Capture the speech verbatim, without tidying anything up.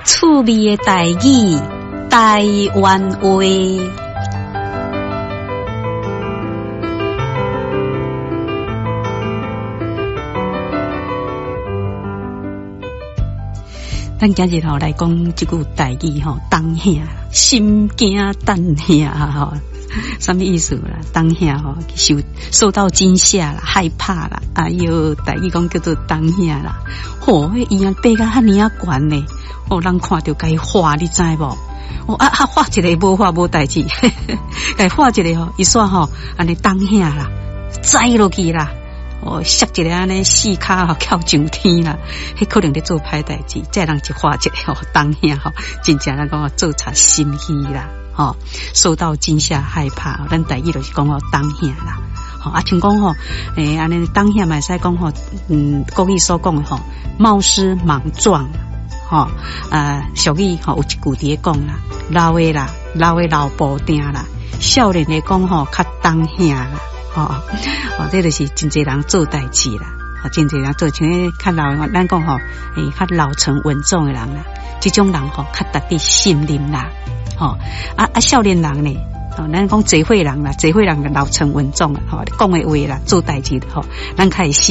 趣味的台语，台湾话。咱今日吼来讲一句台语吼，当下心惊胆吓吼，什么意思啦？当下吼受受到惊吓啦，害怕啦，啊，有台语讲叫做当下啦。吼，迄医院爬到遐尼啊悬呢，哦，人看到该画，你知无？哦啊啊，画一个无画无代志，该画一个吼，伊煞吼安尼当下啦，栽落去啦。哦，摔一个安尼四骹吼翘上天啦，迄可能咧做歹代志，再人一画一个吼当下吼，真正咱讲做贼心虚啦，吼受到惊吓害怕，咱台语就是讲吼当下啦，吼啊像讲吼诶安尼当下嘛使讲吼，嗯国语所讲的吼冒失莽撞，吼啊俗语吼有一句伫咧讲啦，老的啦老的老布丁啦，少年的讲吼较当下啦。哦，哦，这就是真侪人做代志啦，哦，真侪人做，像迄较老，咱讲吼，诶，较老成稳重的人啦，这种人吼较值得信任啦，吼，啊啊，少年人呢，哦，咱讲社会人啦，社会人就老成稳重啦，吼，讲的话啦，做代志吼，咱较会信。